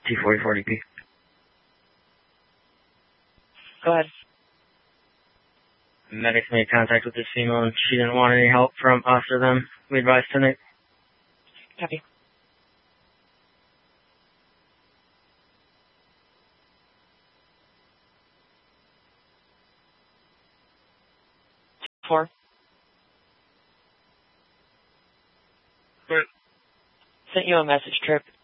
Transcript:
T4040P. Go ahead. Medics made contact with this female and she didn't want any help from us or them. We advised tonight. Copy. Four. Great. Sent you a message, Trip.